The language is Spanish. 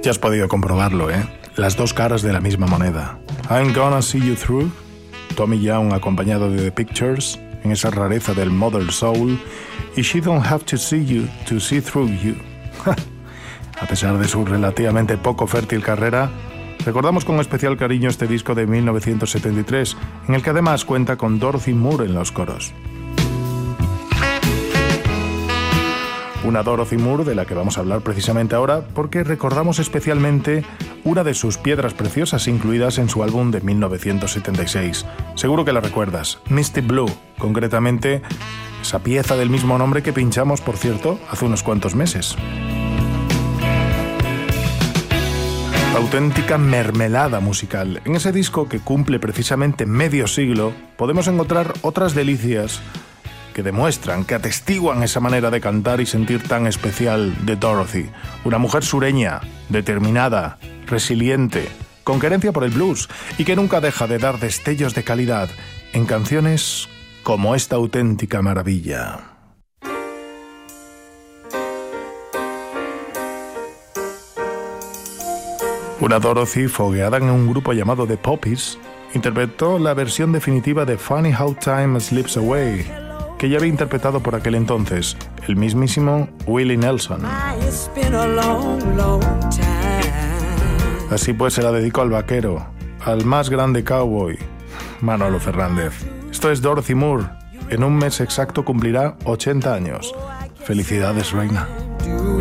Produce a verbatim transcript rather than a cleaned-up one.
Ya has podido comprobarlo, ¿eh? Las dos caras de la misma moneda. I'm Gonna See You Through, Tommy Young acompañado de The Pictures, en esa rareza del Mother Soul, y She Don't Have to See You to See Through You. A pesar de su relativamente poco fértil carrera, recordamos con especial cariño este disco de mil novecientos setenta y tres, en el que además cuenta con Dorothy Moore en los coros. Una Dorothy Moore de la que vamos a hablar precisamente ahora porque recordamos especialmente una de sus piedras preciosas incluidas en su álbum de mil novecientos setenta y seis. Seguro que la recuerdas, Misty Blue, concretamente esa pieza del mismo nombre que pinchamos, por cierto, hace unos cuantos meses. Auténtica mermelada musical. En ese disco que cumple precisamente medio siglo, podemos encontrar otras delicias que demuestran, que atestiguan esa manera de cantar y sentir tan especial de Dorothy. Una mujer sureña, determinada, resiliente, con querencia por el blues y que nunca deja de dar destellos de calidad en canciones como esta auténtica maravilla. Una Dorothy fogueada en un grupo llamado The Poppies interpretó la versión definitiva de Funny How Time Slips Away, que ya había interpretado por aquel entonces el mismísimo Willie Nelson. Así pues se la dedicó al vaquero, al más grande cowboy, Manolo Fernández. Esto es Dorothy Moore. En un mes exacto cumplirá ochenta años. Felicidades, reina.